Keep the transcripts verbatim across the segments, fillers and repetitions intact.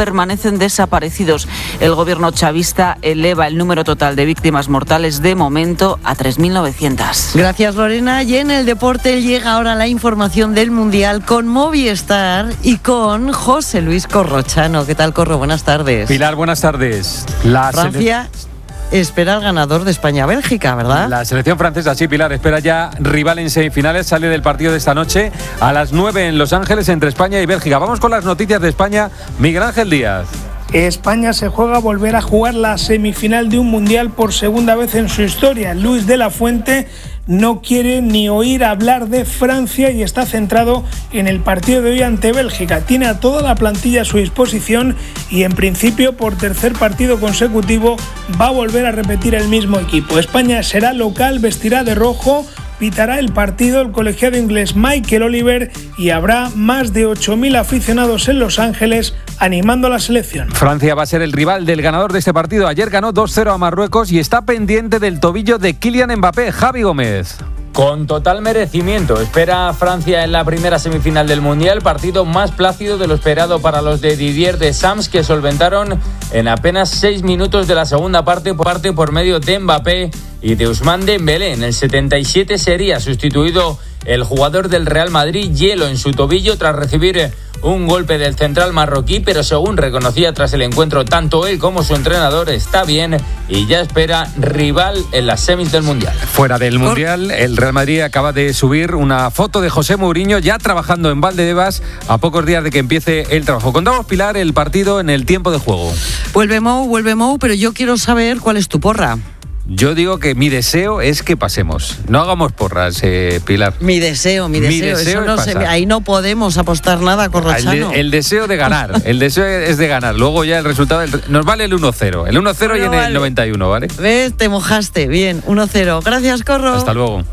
permanecen desaparecidos. El gobierno chavista eleva el número total de víctimas mortales de momento a tres mil novecientas. Gracias, Lorena. Y en el deporte llega ahora la información del Mundial con Movistar y con José Luis Corrochano. ¿Qué tal, Corro? Buenas tardes. Pilar, buenas tardes. La Francia sele... espera al ganador de España-Bélgica, ¿verdad? La selección francesa, sí, Pilar, espera ya rival en semifinales. Sale del partido de esta noche a las nueve en Los Ángeles entre España y Bélgica. Vamos con las noticias de España. Miguel Ángel Díaz. España se juega a volver a jugar la semifinal de un mundial por segunda vez en su historia. Luis de la Fuente no quiere ni oír hablar de Francia y está centrado en el partido de hoy ante Bélgica. Tiene a toda la plantilla a su disposición y en principio por tercer partido consecutivo va a volver a repetir el mismo equipo. España será local, vestirá de rojo, pitará el partido el colegiado inglés Michael Oliver y habrá más de ocho mil aficionados en Los Ángeles animando a la selección. Francia va a ser el rival del ganador de este partido. Ayer ganó dos cero a Marruecos y está pendiente del tobillo de Kylian Mbappé. Javi Gómez. Con total merecimiento, espera a Francia en la primera semifinal del Mundial, partido más plácido de lo esperado para los de Didier Deschamps, que solventaron en apenas seis minutos de la segunda parte, parte por medio de Mbappé y de Ousmane Dembélé. En el setenta y siete sería sustituido el jugador del Real Madrid, hielo en su tobillo tras recibir un golpe del central marroquí, pero según reconocía tras el encuentro tanto él como su entrenador, está bien y ya espera rival en las semis del Mundial. Fuera del Mundial, el Real Madrid acaba de subir una foto de José Mourinho ya trabajando en Valdebebas a pocos días de que empiece el trabajo. Contamos, Pilar, el partido en el tiempo de juego. Vuelve Mou, vuelve Mou, pero yo quiero saber cuál es tu porra. Yo digo que mi deseo es que pasemos. No hagamos porras, eh, Pilar. Mi deseo, mi deseo. Mi deseo Eso no es se, pasar. ahí no podemos apostar nada, Corrochano. El, de, el deseo de ganar. El deseo es de ganar. Luego ya el resultado... El, nos vale el uno cero. El uno cero bueno, y en vale. El noventa y uno, ¿vale? ¿Ves? Te mojaste. Bien, uno cero. Gracias, Corro. Hasta luego.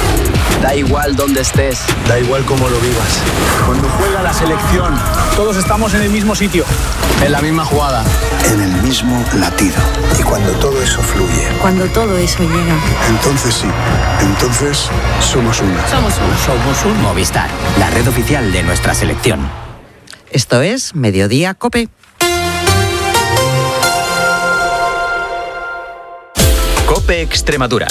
Da igual dónde estés, da igual cómo lo vivas. Cuando juega la selección, todos estamos en el mismo sitio, en la misma jugada, en el mismo latido. Y cuando todo eso fluye, cuando todo eso llega, entonces sí, entonces somos uno. Somos uno. Somos uno. Movistar, la red oficial de nuestra selección. Esto es Mediodía COPE. COPE Extremadura.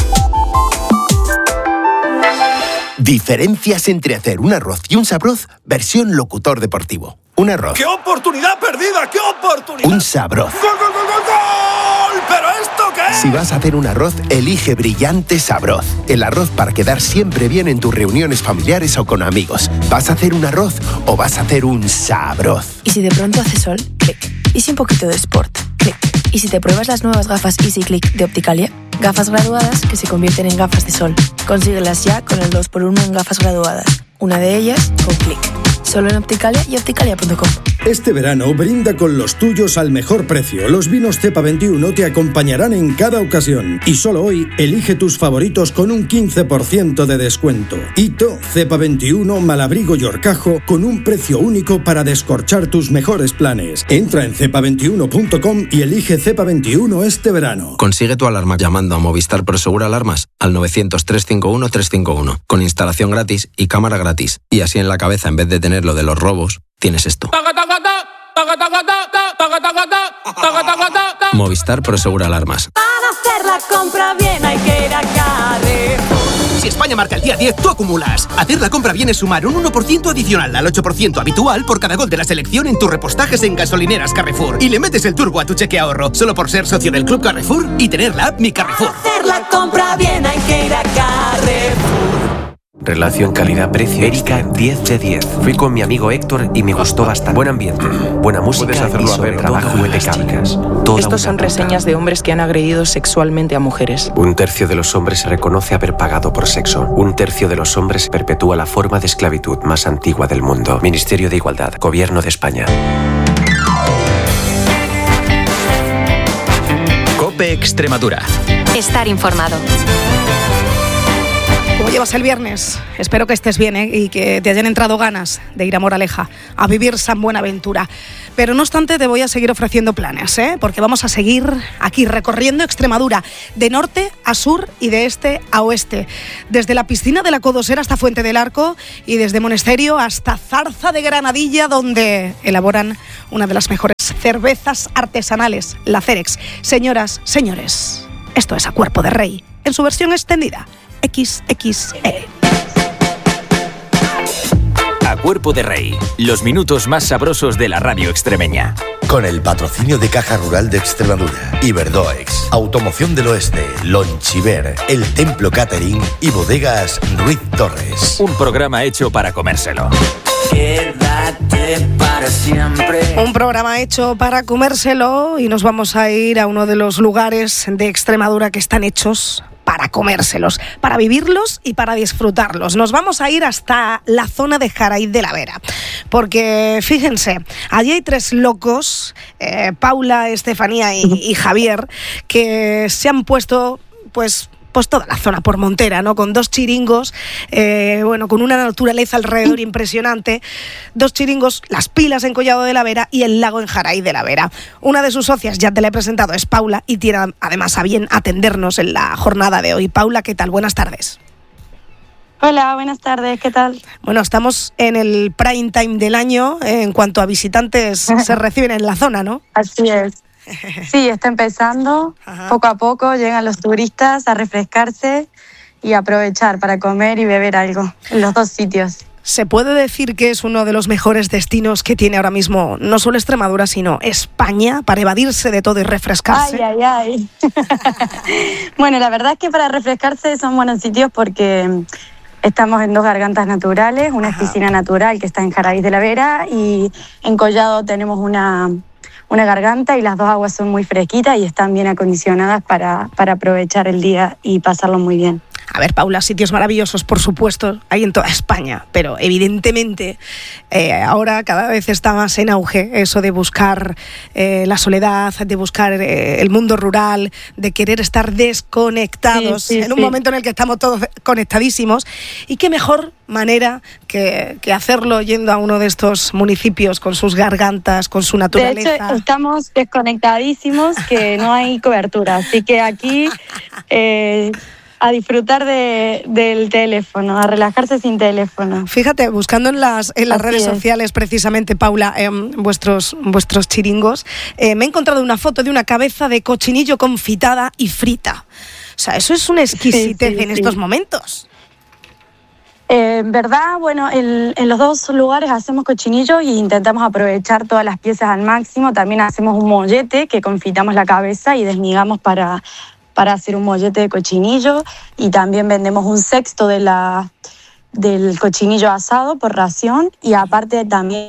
Diferencias entre hacer un arroz y un sabroz, versión locutor deportivo. Un arroz. ¡Qué oportunidad perdida! ¡Qué oportunidad! Un sabroz. ¡Gol, gol, gol, gol, gol! ¿Pero esto qué es? Si vas a hacer un arroz, elige Brillante Sabroz. El arroz para quedar siempre bien en tus reuniones familiares o con amigos. ¿Vas a hacer un arroz o vas a hacer un sabroz? Y si de pronto hace sol, clic. Y si un poquito de sport, clic. Y si te pruebas las nuevas gafas Easy Click de Opticalia, gafas graduadas que se convierten en gafas de sol. Consíguelas ya con el dos por uno en gafas graduadas. Una de ellas con clic. Solo en Opticalia y opticalia punto com. Este verano brinda con los tuyos al mejor precio. Los vinos Cepa veintiuno te acompañarán en cada ocasión. Y solo hoy, elige tus favoritos con un quince por ciento de descuento. Hito, Cepa veintiuno, Malabrigo y Horcajo con un precio único para descorchar tus mejores planes. Entra en cepa veintiuno punto com y elige Cepa veintiuno este verano. Consigue tu alarma llamando a Movistar Prosegur Alarmas al novecientos, trescientos cincuenta y uno, trescientos cincuenta y uno con instalación gratis y cámara gratis. Y así en la cabeza, en vez de tener lo de los robos, tienes esto. Movistar Prosegur Alarmas. Para hacer la compra bien hay que ir a Carrefour. Si España marca el día diez, tú acumulas. Hacer la compra bien es sumar un uno por ciento adicional al ocho por ciento habitual por cada gol de la selección en tus repostajes en gasolineras Carrefour. Y le metes el turbo a tu cheque ahorro, solo por ser socio del Club Carrefour y tener la app Mi Carrefour. Para hacer la compra bien hay que ir a Carrefour. Relación calidad-precio. Erika, diez de diez. Fui con mi amigo Héctor y me gustó bastante. Buen ambiente, buena música y sobre todo juguetes chicas. Estos son reseñas de hombres que han agredido sexualmente a mujeres. Un tercio de los hombres se reconoce haber pagado por sexo. Un tercio de los hombres perpetúa la forma de esclavitud más antigua del mundo. Ministerio de Igualdad, Gobierno de España. COPE Extremadura. Estar informado. ¿Cómo llevas el viernes? Espero que estés bien, ¿eh? Y que te hayan entrado ganas de ir a Moraleja, a vivir San Buenaventura. Pero no obstante te voy a seguir ofreciendo planes, ¿eh? Porque vamos a seguir aquí recorriendo Extremadura, de norte a sur y de este a oeste. Desde la piscina de la Codosera hasta Fuente del Arco y desde Monesterio hasta Zarza de Granadilla, donde elaboran una de las mejores cervezas artesanales, la Cerex. Señoras, señores, esto es A Cuerpo de Rey, en su versión extendida, equis equis ele. A Cuerpo de Rey, los minutos más sabrosos de la radio extremeña. Con el patrocinio de Caja Rural de Extremadura, Iberdoex, Automoción del Oeste, Lonchiver, El Templo Catering y Bodegas Ruiz Torres. Un programa hecho para comérselo. Quédate para siempre. Un programa hecho para comérselo y nos vamos a ir a uno de los lugares de Extremadura que están hechos para comérselos, para vivirlos y para disfrutarlos. Nos vamos a ir hasta la zona de Jaraíz de la Vera, porque fíjense, allí hay tres locos, eh, Paula, Estefanía y, y Javier, que se han puesto, pues... pues toda la zona por montera, ¿no? Con dos chiringos, eh, bueno, con una naturaleza alrededor impresionante, dos chiringos, las pilas en Collado de la Vera y el lago en Jaraíz de la Vera. Una de sus socias, ya te la he presentado, es Paula y tiene además a bien atendernos en la jornada de hoy. Paula, ¿qué tal? Buenas tardes. Hola, buenas tardes, ¿qué tal? Bueno, estamos en el prime time del año en cuanto a visitantes se reciben en la zona, ¿no? Así es. Sí, está empezando. Ajá. Poco a poco llegan los turistas a refrescarse y aprovechar para comer y beber algo en los dos sitios. ¿Se puede decir que es uno de los mejores destinos que tiene ahora mismo no solo Extremadura, sino España, para evadirse de todo y refrescarse? Ay, ay, ay. Bueno, la verdad es que para refrescarse son buenos sitios porque estamos en dos gargantas naturales, una es piscina natural que está en Jaraíz de la Vera y en Collado tenemos una... una garganta y las dos aguas son muy fresquitas y están bien acondicionadas para, para aprovechar el día y pasarlo muy bien. A ver, Paula, sitios maravillosos, por supuesto, hay en toda España, pero evidentemente eh, ahora cada vez está más en auge eso de buscar eh, la soledad, de buscar eh, el mundo rural, de querer estar desconectados sí, sí, en un sí. momento en el que estamos todos conectadísimos. Y qué mejor manera que, que hacerlo yendo a uno de estos municipios con sus gargantas, con su naturaleza. De hecho, estamos desconectadísimos, que no hay cobertura, así que aquí... Eh, a disfrutar de, del teléfono, a relajarse sin teléfono. Fíjate, buscando en las, en las redes es. sociales precisamente, Paula, eh, vuestros, vuestros chiringos, eh, me he encontrado una foto de una cabeza de cochinillo confitada y frita. O sea, eso es una exquisitez sí, sí, en sí. estos momentos. Eh, en verdad, bueno, en, en los dos lugares hacemos cochinillo y intentamos aprovechar todas las piezas al máximo. También hacemos un mollete que confitamos la cabeza y desmigamos para... para hacer un mollete de cochinillo y también vendemos un sexto de la, del cochinillo asado por ración y aparte también...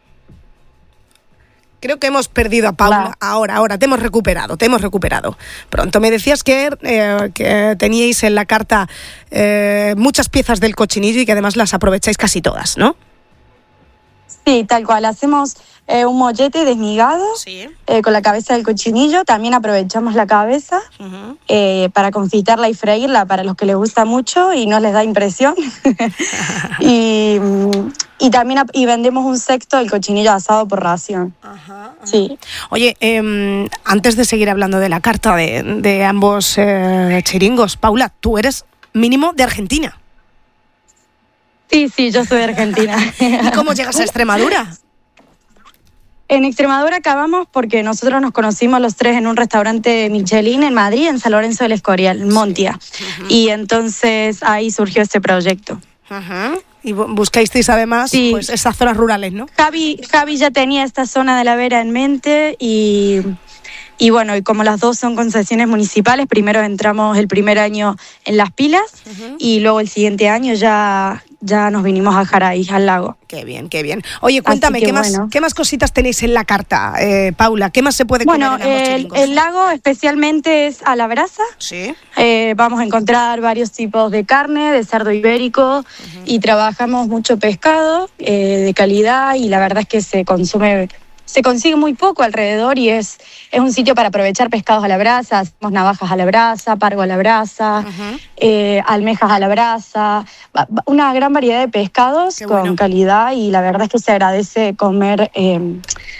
Creo que hemos perdido a Paula. Claro. Ahora, ahora, te hemos recuperado, te hemos recuperado. Pronto me decías que, eh, que teníais en la carta eh, muchas piezas del cochinillo y que además las aprovecháis casi todas, ¿no? Sí, tal cual. Hacemos eh, un mollete desmigado sí. eh, con la cabeza del cochinillo. También aprovechamos la cabeza uh-huh. eh, para confitarla y freírla para los que les gusta mucho y no les da impresión. y, y también y vendemos un sexto del cochinillo asado por ración. Uh-huh, uh-huh. Sí. Oye, eh, antes de seguir hablando de la carta de, de ambos eh, chiringos, Paula, tú eres mínimo de Argentina. Sí, sí, yo soy de Argentina. ¿Y cómo llegas a Extremadura? En Extremadura acabamos porque nosotros nos conocimos los tres en un restaurante Michelin en Madrid, en San Lorenzo del Escorial, en Montia. Uh-huh. Y entonces ahí surgió este proyecto. Uh-huh. Y buscasteis además sí. pues, esas zonas rurales, ¿no? Javi, Javi ya tenía esta zona de la Vera en mente y... Y bueno, y como las dos son concesiones municipales, primero entramos el primer año en Las Pilas uh-huh. y luego el siguiente año ya, ya nos vinimos a Jaraíz, al lago. Qué bien, qué bien. Oye, cuéntame, ¿qué, bueno. más, ¿qué más cositas tenéis en la carta, eh, Paula? ¿Qué más se puede comer bueno, en ambos el, chiringos? el lago especialmente es a la brasa. Sí. Eh, vamos a encontrar varios tipos de carne, de cerdo ibérico uh-huh. y trabajamos mucho pescado eh, de calidad y la verdad es que se consume... Se consigue muy poco alrededor y es, es un sitio para aprovechar pescados a la brasa. Hacemos navajas a la brasa, pargo a la brasa, uh-huh. eh, almejas a la brasa, una gran variedad de pescados Qué con bueno. calidad y la verdad es que se agradece comer eh,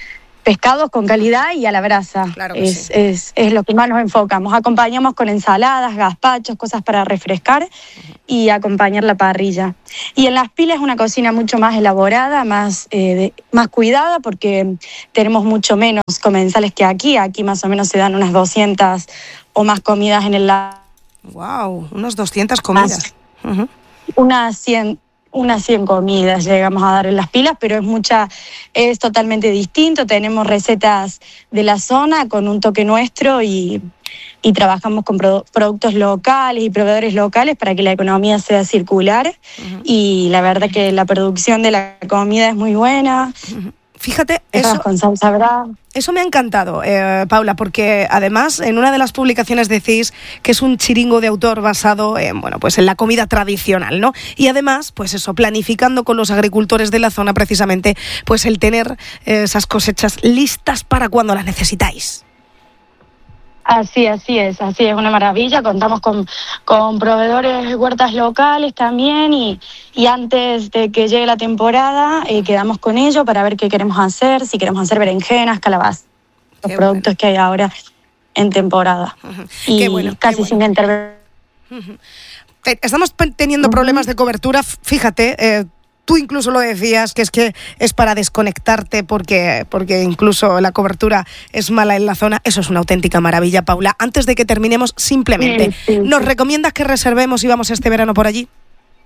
pescados con calidad y a la brasa. Claro que es, sí. es, es lo que más nos enfocamos. Acompañamos con ensaladas, gazpachos, cosas para refrescar y acompañar la parrilla. Y en Las Pilas es una cocina mucho más elaborada, más, eh, de, más cuidada, porque tenemos mucho menos comensales que aquí. Aquí más o menos se dan unas doscientas o más comidas en el lago. Wow, unas doscientas comidas. Uh-huh. Unas cien, unas cien comidas llegamos a dar en Las Pilas, pero es mucha, es totalmente distinto. Tenemos recetas de la zona con un toque nuestro y, y trabajamos con produ- productos locales y proveedores locales para que la economía sea circular. Uh-huh. Y la verdad que la producción de la comida es muy buena. Uh-huh. Fíjate, eso, con salsa brava. Eso me ha encantado, eh, Paula, porque además en una de las publicaciones decís que es un chiringo de autor basado en, bueno, pues en la comida tradicional, ¿no? Y además, pues eso, planificando con los agricultores de la zona precisamente, pues el tener eh, esas cosechas listas para cuando las necesitáis. Así, así es, así es, una maravilla. Contamos con, con proveedores de huertas locales también y, y antes de que llegue la temporada eh, quedamos con ellos para ver qué queremos hacer, si queremos hacer berenjenas, calabazas, los qué productos bueno. que hay ahora en temporada. Uh-huh. Y qué bueno, casi bueno. sin intervenir. Uh-huh. Estamos teniendo uh-huh. problemas de cobertura, fíjate. Eh, Tú incluso lo decías, que es que es para desconectarte porque, porque incluso la cobertura es mala en la zona. Eso es una auténtica maravilla, Paula. Antes de que terminemos, simplemente, sí, sí, ¿nos sí. recomiendas que reservemos y vamos este verano por allí?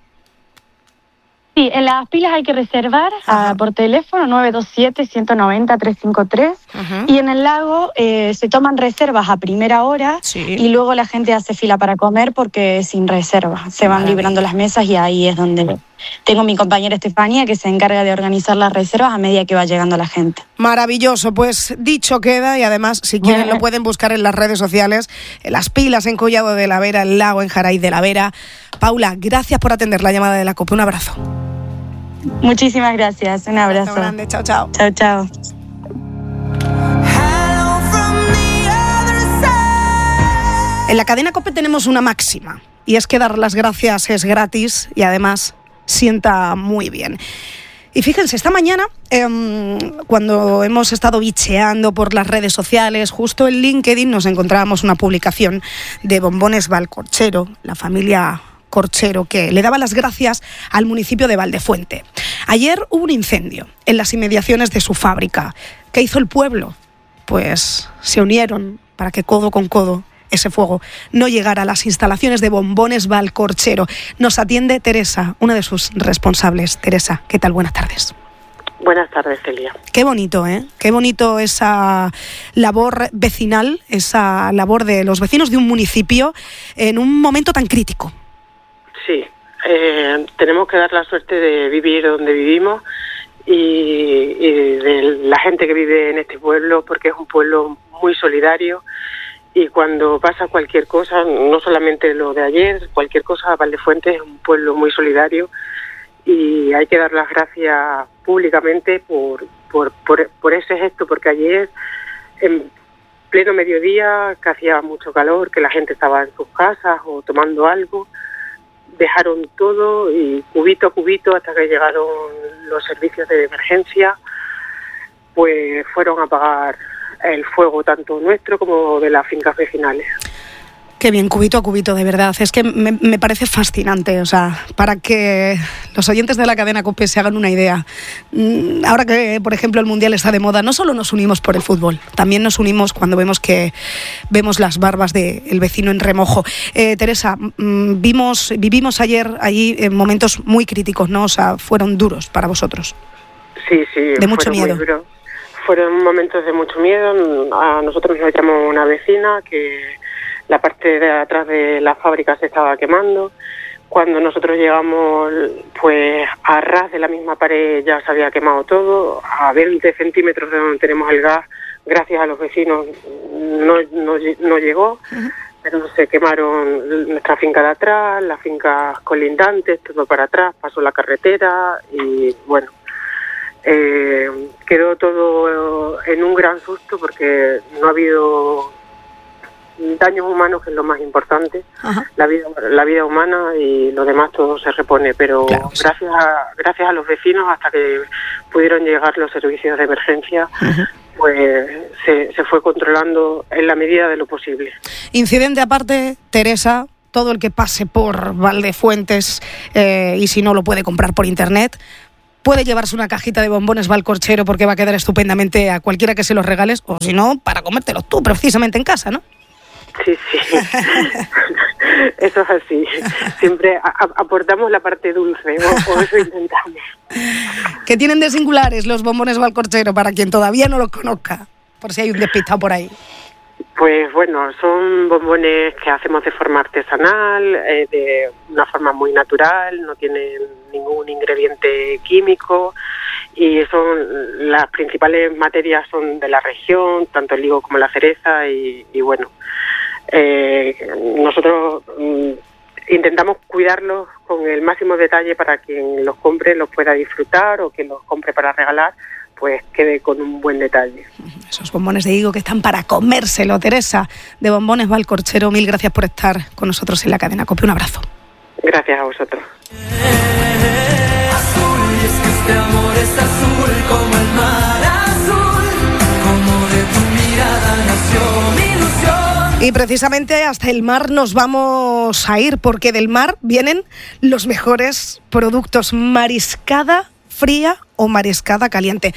Sí, en Las Pilas hay que reservar uh, por teléfono nueve dos siete, uno nueve cero, tres cinco tres uh-huh. y en el lago eh, se toman reservas a primera hora sí. y luego la gente hace fila para comer porque sin reserva. Se van Maravilla. librando las mesas y ahí es donde tengo mi compañera Estefanía que se encarga de organizar las reservas a medida que va llegando la gente. Maravilloso, pues dicho queda y además si quieren uh-huh. lo pueden buscar en las redes sociales, en Las Pilas, en Collado de la Vera, el lago en Jaraíz de la Vera. Paula, gracias por atender la llamada de la COPE. Un abrazo. Muchísimas gracias, un abrazo. Un grande, chao, chao. Chao, chao. En la cadena COPE tenemos una máxima y es que dar las gracias es gratis y además sienta muy bien. Y fíjense, esta mañana, eh, cuando hemos estado bicheando por las redes sociales, justo en LinkedIn nos encontrábamos una publicación de Bombones Valcorchero, la familia Corchero, que le daba las gracias al municipio de Valdefuente. Ayer hubo un incendio en las inmediaciones de su fábrica. ¿Qué hizo el pueblo? Pues se unieron para que codo con codo ese fuego no llegara a las instalaciones de Bombones Valcorchero. Nos atiende Teresa, una de sus responsables. Teresa, ¿qué tal? Buenas tardes. Buenas tardes, Celia. Qué bonito, ¿eh? Qué bonito esa labor vecinal, esa labor de los vecinos de un municipio en un momento tan crítico. Sí, eh, tenemos que dar la suerte de vivir donde vivimos y, y de la gente que vive en este pueblo, porque es un pueblo muy solidario y cuando pasa cualquier cosa, no solamente lo de ayer, cualquier cosa, Valdefuente es un pueblo muy solidario y hay que dar las gracias públicamente por, por, por, por ese gesto, porque ayer en pleno mediodía, que hacía mucho calor, que la gente estaba en sus casas o tomando algo, dejaron todo y cubito a cubito hasta que llegaron los servicios de emergencia, pues fueron a apagar el fuego tanto nuestro como de las fincas vecinales. Qué bien, cubito a cubito, de verdad. Es que me, me parece fascinante, o sea, para que los oyentes de la cadena COPE se hagan una idea. Ahora que, por ejemplo, el Mundial está de moda, no solo nos unimos por el fútbol, también nos unimos cuando vemos que vemos las barbas del vecino en remojo. Eh, Teresa, vimos, vivimos ayer allí en momentos muy críticos, ¿no? O sea, fueron duros para vosotros. Sí, sí. De mucho miedo. Muy duros. Fueron momentos de mucho miedo. A nosotros nos llamó una vecina que la parte de atrás de la fábrica se estaba quemando. Cuando nosotros llegamos, pues a ras de la misma pared ya se había quemado todo. A veinte centímetros de donde tenemos el gas, gracias a los vecinos, no, no, no llegó. Uh-huh. Pero se quemaron nuestra finca de atrás, las fincas colindantes, todo para atrás, pasó la carretera y bueno, eh, quedó todo en un gran susto porque no ha habido daños humanos, que es lo más importante. Ajá. la vida la vida humana y lo demás todo se repone, pero claro, sí. gracias a, gracias a los vecinos hasta que pudieron llegar los servicios de emergencia. Ajá. pues se, se fue controlando en la medida de lo posible. Incidente aparte, Teresa, todo el que pase por Valdefuentes eh, y si no lo puede comprar por internet, puede llevarse una cajita de bombones Valcorchero porque va a quedar estupendamente a cualquiera que se los regales, o si no, para comértelos tú precisamente en casa, ¿no? Sí, sí. Eso es así. Siempre a- a- aportamos la parte dulce, o, o eso intentamos. ¿Qué tienen de singulares los bombones Valcorchero para quien todavía no los conozca? Por si hay un despistado por ahí. Pues bueno, son bombones que hacemos de forma artesanal, eh, de una forma muy natural, no tienen ningún ingrediente químico y son las principales materias son de la región, tanto el higo como la cereza y, y bueno, eh, nosotros mm, intentamos cuidarlos con el máximo detalle para quien los compre los pueda disfrutar o quien los compre para regalar pues quede con un buen detalle. Esos bombones de higo que están para comérselo. Teresa, de Bombones Valcorchero, mil gracias por estar con nosotros en la cadena COPE. Un abrazo. Gracias a vosotros. Azul, y es que este amor es azul como el mar azul, como de tu mirada nació mi ilusión. Y precisamente hasta el mar nos vamos a ir, porque del mar vienen los mejores productos. Mariscada fría o mariscada caliente.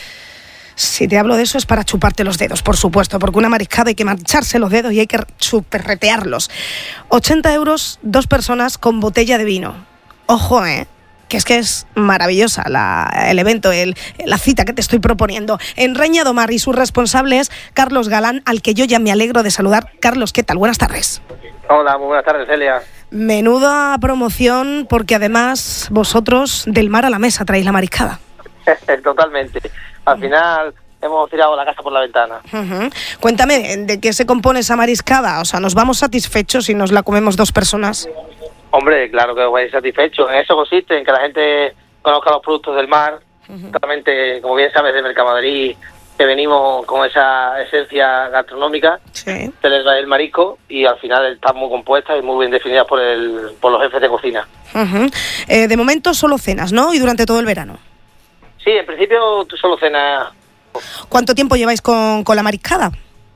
Si te hablo de eso es para chuparte los dedos, por supuesto, porque una mariscada hay que mancharse los dedos y hay que chuperretearlos. ochenta euros, dos personas con botella de vino. Ojo, ¿eh? Que es que es maravillosa la, el evento, el, la cita que te estoy proponiendo. En Reña do Mar, y su responsable es Carlos Galán, al que yo ya me alegro de saludar. Carlos, ¿qué tal? Buenas tardes. Hola, muy buenas tardes, Celia. Menuda promoción, porque además vosotros del mar a la mesa traéis la mariscada. Totalmente. Al final hemos tirado la casa por la ventana. Uh-huh. Cuéntame, ¿de qué se compone esa mariscada? O sea, ¿nos vamos satisfechos si nos la comemos dos personas? Hombre, claro que os vais satisfechos. En eso consiste, en que la gente conozca los productos del mar. Uh-huh. Totalmente, como bien sabes, de Mercamadrid, que venimos con esa esencia gastronómica sí. del del marisco, y al final están muy compuestas y muy bien definidas por el por los jefes de cocina. Uh-huh. Eh, de momento solo cenas, ¿no? Y durante todo el verano. Sí, en principio tú solo cenas. ¿Cuánto tiempo lleváis con, con la mariscada?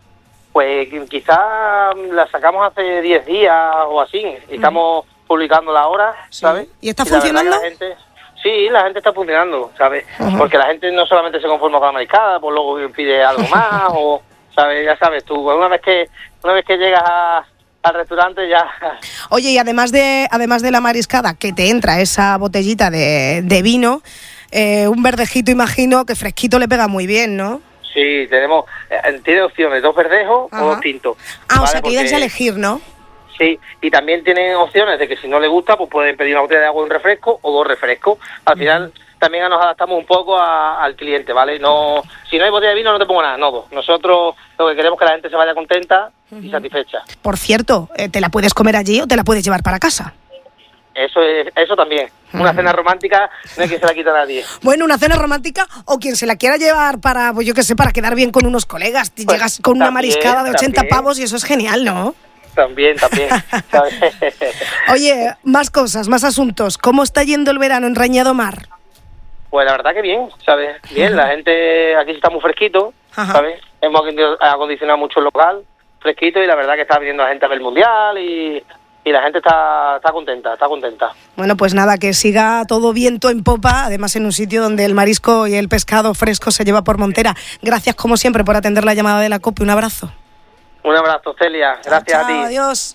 Pues quizá la sacamos hace diez días o así. Estamos uh-huh. publicándola ahora, ¿sabes? ¿Y está y la funcionando? La gente, sí, la gente está funcionando, ¿sabes? Uh-huh. Porque la gente no solamente se conforma con la mariscada, pues luego pide algo más o, ¿sabes? Ya sabes tú, una vez que una vez que llegas a, al restaurante ya... Oye, y además de además de la mariscada, que te entra esa botellita de, de vino, eh, un verdejito, imagino que fresquito le pega muy bien, ¿no? Sí, tenemos, eh, tiene opciones, dos verdejos Ajá. o dos tintos. Ah, ¿vale? o sea, que Porque... ibais a elegir, ¿no? Sí, y también tienen opciones de que si no le gusta, pues pueden pedir una botella de agua y un refresco o dos refrescos. Al final también nos adaptamos un poco a, al cliente, ¿vale? No, si no hay botella de vino no te pongo nada, no. Nosotros lo que queremos es que la gente se vaya contenta y satisfecha. Por cierto, eh, ¿te la puedes comer allí o te la puedes llevar para casa? Eso es, eso también. Una cena romántica no hay que se la quita a nadie. Bueno, una cena romántica o quien se la quiera llevar para, pues yo qué sé, para quedar bien con unos colegas. Pues llegas con una también, mariscada de ochenta también. pavos y eso es genial, ¿no? También, también. Oye, más cosas, más asuntos. ¿Cómo está yendo el verano en Reña do Mar? Pues la verdad que bien, ¿sabes? Bien, la gente aquí está muy fresquito, Ajá. ¿sabes? Hemos acondicionado mucho el local, fresquito, y la verdad que está viniendo la gente a ver el mundial y, y la gente está, está contenta, está contenta. Bueno, pues nada, que siga todo viento en popa, además en un sitio donde el marisco y el pescado fresco se lleva por montera. Gracias como siempre por atender la llamada de la COPE, un abrazo. Un abrazo, Celia, gracias Chao, a ti. Adiós.